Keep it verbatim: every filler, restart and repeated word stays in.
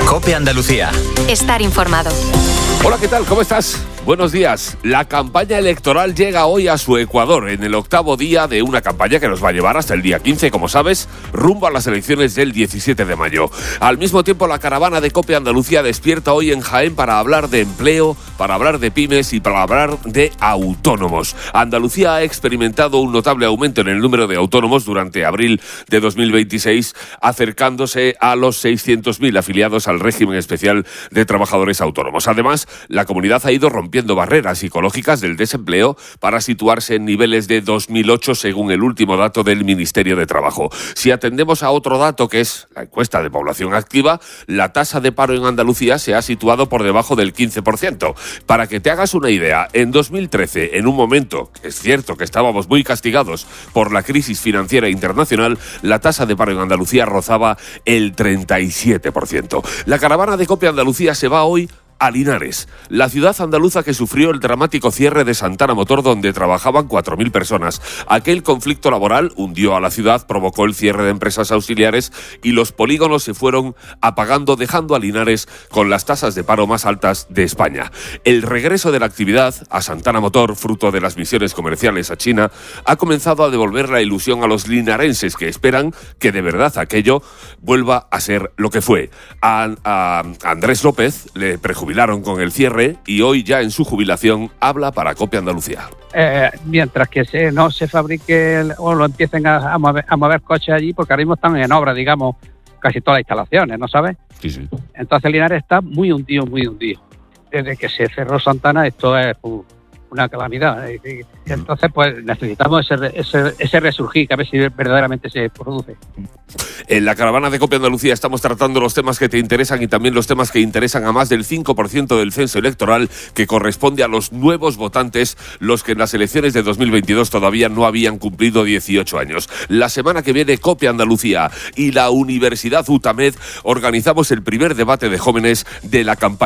COPE Andalucía. Estar informado. Hola, ¿qué tal? ¿Cómo estás? Buenos días. La campaña electoral llega hoy a su ecuador, en el octavo día de una campaña que nos va a llevar hasta el día quince, como sabes, rumbo a las elecciones del diecisiete de mayo. Al mismo tiempo, la caravana de COPE Andalucía despierta hoy en Jaén para hablar de empleo, para hablar de pymes y para hablar de autónomos. Andalucía ha experimentado un notable aumento en el número de autónomos durante abril de dos mil veintiséis, acercándose a los seiscientos mil afiliados al régimen especial de trabajadores autónomos. Además, la comunidad ha ido rompiendo barreras psicológicas del desempleo para situarse en niveles de dos mil ocho según el último dato del Ministerio de Trabajo. Si atendemos a otro dato, que es la encuesta de población activa, la tasa de paro en Andalucía se ha situado por debajo del quince por ciento. Para que te hagas una idea, en dos mil trece, en un momento, es cierto que estábamos muy castigados por la crisis financiera internacional, la tasa de paro en Andalucía rozaba el treinta y siete por ciento. La caravana de COPE Andalucía se va hoy a Linares, la ciudad andaluza que sufrió el dramático cierre de Santana Motor, donde trabajaban cuatro mil personas. Aquel conflicto laboral hundió a la ciudad, provocó el cierre de empresas auxiliares y los polígonos se fueron apagando, dejando a Linares con las tasas de paro más altas de España. El regreso de la actividad a Santana Motor, fruto de las misiones comerciales a China, ha comenzado a devolver la ilusión a los linarenses, que esperan que de verdad aquello vuelva a ser lo que fue. A, a Andrés López le prejubilaron con el cierre y hoy ya en su jubilación habla para COPE Andalucía. Eh, mientras que se, no se fabrique el, o lo empiecen a, a, mover, a mover coches allí, porque ahora mismo están en obra, digamos, casi todas las instalaciones, ¿no sabes? Sí, sí. Entonces Linares está muy hundido, muy hundido. Desde que se cerró Santana esto es uh, una calamidad. Entonces pues necesitamos ese, ese, ese resurgir, que a ver si verdaderamente se produce. En la caravana de COPE Andalucía estamos tratando los temas que te interesan y también los temas que interesan a más del cinco por ciento del censo electoral, que corresponde a los nuevos votantes, los que en las elecciones de dos mil veintidós todavía no habían cumplido dieciocho años. La semana que viene, COPE Andalucía y la Universidad UTAMED organizamos el primer debate de jóvenes de la campaña.